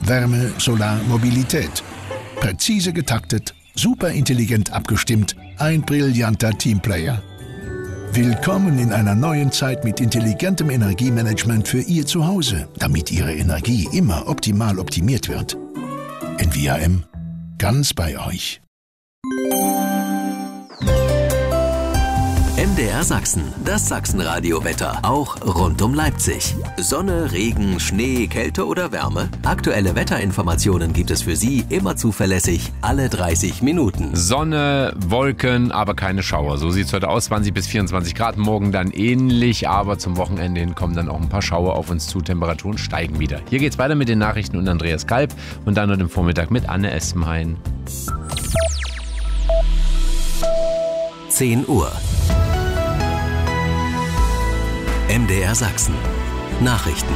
Wärme, Solar, Mobilität. Präzise getaktet, super intelligent abgestimmt, ein brillanter Teamplayer. Willkommen in einer neuen Zeit mit intelligentem Energiemanagement für Ihr Zuhause, damit Ihre Energie immer optimal optimiert wird. NVIM, ganz bei euch. MDR Sachsen, das Sachsenradio-Wetter, auch rund um Leipzig. Sonne, Regen, Schnee, Kälte oder Wärme? Aktuelle Wetterinformationen gibt es für Sie immer zuverlässig, alle 30 Minuten. Sonne, Wolken, aber keine Schauer. So sieht es heute aus, 20 bis 24 Grad. Morgen dann ähnlich, aber zum Wochenende hin kommen dann auch ein paar Schauer auf uns zu. Temperaturen steigen wieder. Hier geht's weiter mit den Nachrichten und Andreas Kalb und dann heute im Vormittag mit Anne Espenhain. 10 Uhr. MDR Sachsen. Nachrichten.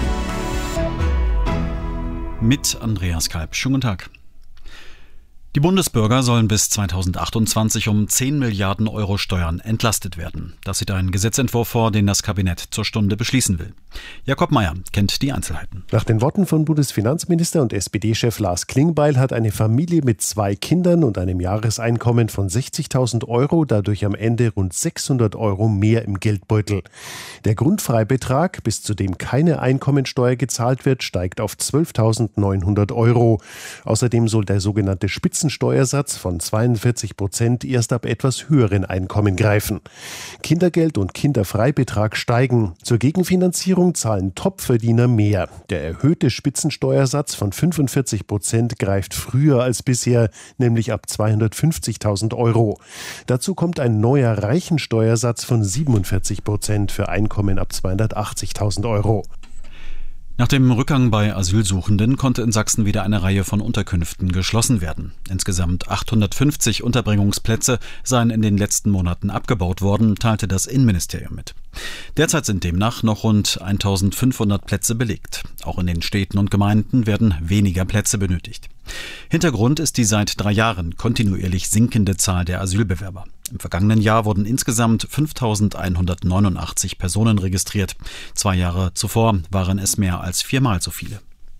Mit Andreas Kalb. Schönen guten Tag. Die Bundesbürger sollen bis 2028 um 10 Milliarden Euro Steuern entlastet werden. Das sieht ein Gesetzentwurf vor, den das Kabinett zur Stunde beschließen will. Jakob Mayer kennt die Einzelheiten. Nach den Worten von Bundesfinanzminister und SPD-Chef Lars Klingbeil hat eine Familie mit 2 Kindern und einem Jahreseinkommen von 60.000 Euro dadurch am Ende rund 600 Euro mehr im Geldbeutel. Der Grundfreibetrag, bis zu dem keine Einkommensteuer gezahlt wird, steigt auf 12.900 Euro. Außerdem soll der sogenannte Spitzensteuersatz von 42% erst ab etwas höheren Einkommen greifen. Kindergeld und Kinderfreibetrag steigen. Zur Gegenfinanzierung zahlen Topverdiener mehr. Der erhöhte Spitzensteuersatz von 45% greift früher als bisher, nämlich ab 250.000 Euro. Dazu kommt ein neuer Reichensteuersatz von 47% für Einkommen ab 280.000 Euro. Nach dem Rückgang bei Asylsuchenden konnte in Sachsen wieder eine Reihe von Unterkünften geschlossen werden. Insgesamt 850 Unterbringungsplätze seien in den letzten Monaten abgebaut worden, teilte das Innenministerium mit. Derzeit sind demnach noch rund 1500 Plätze belegt. Auch in den Städten und Gemeinden werden weniger Plätze benötigt. Hintergrund ist die seit 3 Jahren kontinuierlich sinkende Zahl der Asylbewerber. Im vergangenen Jahr wurden insgesamt 5.189 Personen registriert. 2 Jahre zuvor waren es mehr als 4-mal so viele.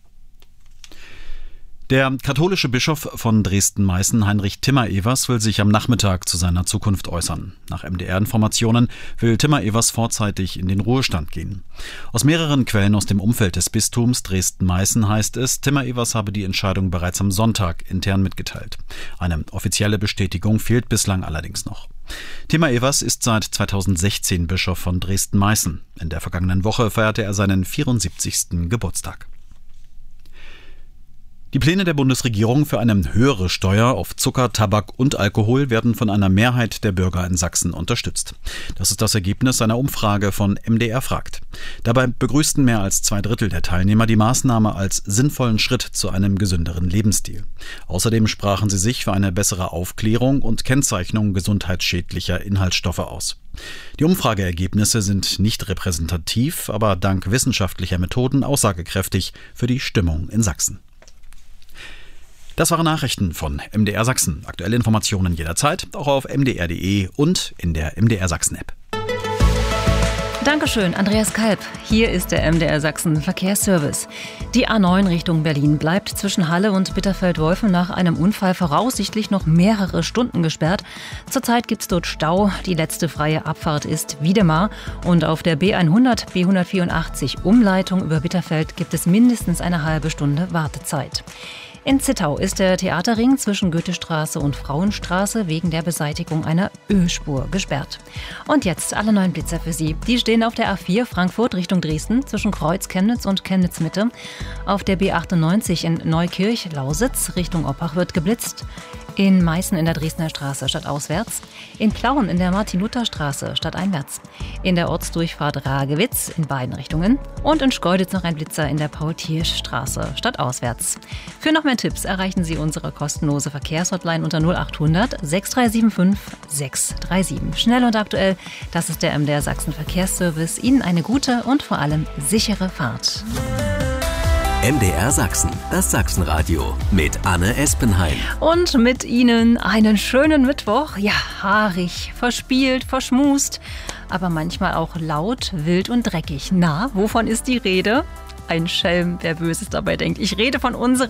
Der katholische Bischof von Dresden-Meißen, Heinrich Timmer-Evers, will sich am Nachmittag zu seiner Zukunft äußern. Nach MDR-Informationen will Timmer-Evers vorzeitig in den Ruhestand gehen. Aus mehreren Quellen aus dem Umfeld des Bistums Dresden-Meißen heißt es, Timmer-Evers habe die Entscheidung bereits am Sonntag intern mitgeteilt. Eine offizielle Bestätigung fehlt bislang allerdings noch. Timmer-Evers ist seit 2016 Bischof von Dresden-Meißen. In der vergangenen Woche feierte er seinen 74. Geburtstag. Die Pläne der Bundesregierung für eine höhere Steuer auf Zucker, Tabak und Alkohol werden von einer Mehrheit der Bürger in Sachsen unterstützt. Das ist das Ergebnis einer Umfrage von MDR fragt. Dabei begrüßten mehr als 2/3 der Teilnehmer die Maßnahme als sinnvollen Schritt zu einem gesünderen Lebensstil. Außerdem sprachen sie sich für eine bessere Aufklärung und Kennzeichnung gesundheitsschädlicher Inhaltsstoffe aus. Die Umfrageergebnisse sind nicht repräsentativ, aber dank wissenschaftlicher Methoden aussagekräftig für die Stimmung in Sachsen. Das waren Nachrichten von MDR Sachsen. Aktuelle Informationen jederzeit, auch auf mdr.de und in der MDR Sachsen-App. Dankeschön, Andreas Kalb. Hier ist der MDR Sachsen Verkehrsservice. Die A9 Richtung Berlin bleibt zwischen Halle und Bitterfeld-Wolfen nach einem Unfall voraussichtlich noch mehrere Stunden gesperrt. Zurzeit gibt es dort Stau. Die letzte freie Abfahrt ist Wiedemar. Und auf der B100, B184 Umleitung über Bitterfeld gibt es mindestens eine halbe Stunde Wartezeit. In Zittau ist der Theaterring zwischen Goethestraße und Frauenstraße wegen der Beseitigung einer Ölspur gesperrt. Und jetzt alle neuen Blitzer für Sie. Die stehen auf der A4 Frankfurt Richtung Dresden zwischen Kreuz-Chemnitz und Chemnitz-Mitte. Auf der B98 in Neukirch-Lausitz Richtung Oppach wird geblitzt. In Meißen in der Dresdner Straße stadtauswärts. In Plauen in der Martin-Luther-Straße stadteinwärts. In der Ortsdurchfahrt Ragewitz in beiden Richtungen. Und in Schkeuditz noch ein Blitzer in der Paul-Thiersch-Straße stadtauswärts. Für noch mehr Tipps erreichen Sie unsere kostenlose Verkehrshotline unter 0800 6375 637. Schnell und aktuell, das ist der MDR Sachsen Verkehrsservice. Ihnen eine gute und vor allem sichere Fahrt. MDR Sachsen, das Sachsenradio mit Anne Espenhain. Und mit Ihnen einen schönen Mittwoch. Ja, haarig, verspielt, verschmust, aber manchmal auch laut, wild und dreckig. Na, wovon ist die Rede? Ein Schelm, wer Böses dabei denkt. Ich rede von unserer